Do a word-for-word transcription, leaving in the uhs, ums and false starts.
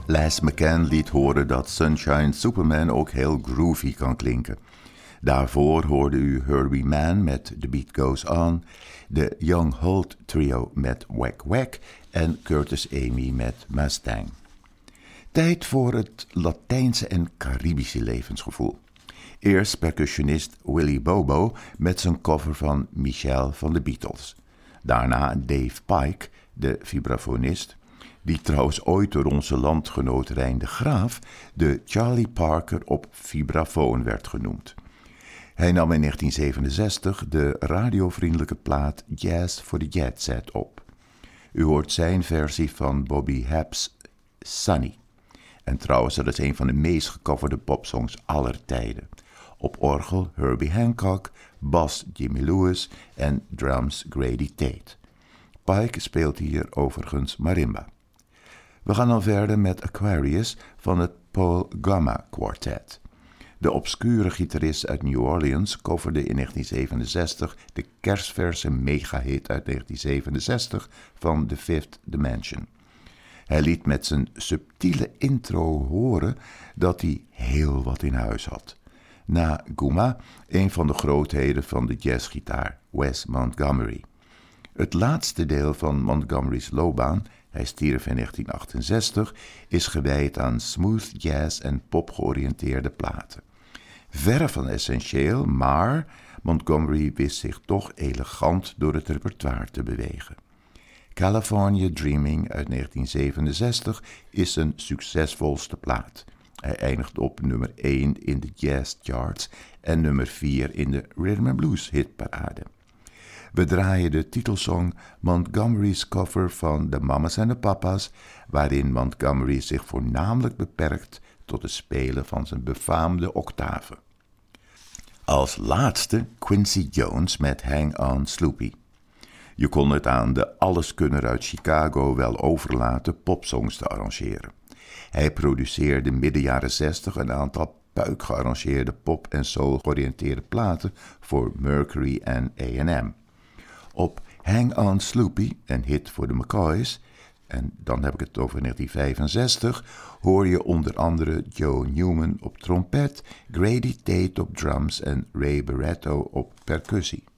Les McCann liet horen dat Sunshine Superman ook heel groovy kan klinken. Daarvoor hoorde u Herbie Mann met The Beat Goes On, de Young Holt Trio met Wack Wack en Curtis Amy met Mustang. Tijd voor het Latijnse en Caribische levensgevoel. Eerst percussionist Willie Bobo met zijn cover van Michelle van de Beatles. Daarna Dave Pike, de vibrafonist, die trouwens ooit door onze landgenoot Rijn de Graaf de Charlie Parker op vibrafoon werd genoemd. Hij nam in negentien zevenenzestig de radiovriendelijke plaat Jazz for the Jet Set op. U hoort zijn versie van Bobby Hab's Sunny. En trouwens, dat is een van de meest gecoverde popsongs aller tijden. Op orgel Herbie Hancock, bas Jimmy Lewis en drums Grady Tate. Pike speelt hier overigens marimba. We gaan dan verder met Aquarius van het Paul Gama Quartet. De obscure gitarist uit New Orleans coverde in negentien zevenenzestig de kerstverse megahit uit negentien zevenenzestig van The Fifth Dimension. Hij liet met zijn subtiele intro horen dat hij heel wat in huis had. Na Guma, een van de grootheden van de jazzgitaar, Wes Montgomery. Het laatste deel van Montgomery's loopbaan, hij stierf in negentien achtenzestig, is gewijd aan smooth jazz en popgeoriënteerde platen. Verre van essentieel, maar Montgomery wist zich toch elegant door het repertoire te bewegen. California Dreaming uit negentien zevenenzestig is zijn succesvolste plaat. Hij eindigt op nummer één in de jazz charts en nummer vier in de Rhythm and Blues hitparade. We draaien de titelsong Montgomery's cover van de Mamas en de Papas, waarin Montgomery zich voornamelijk beperkt tot het spelen van zijn befaamde octaven. Als laatste Quincy Jones met Hang On Sloopy. Je kon het aan de alleskunner uit Chicago wel overlaten popsongs te arrangeren. Hij produceerde midden jaren zestig een aantal puik gearrangeerde pop- en soul-georiënteerde platen voor Mercury en A en M. Op Hang On Sloopy, een hit voor de McCoys, en dan heb ik het over negentien vijfenzestig, hoor je onder andere Joe Newman op trompet, Grady Tate op drums en Ray Barretto op percussie.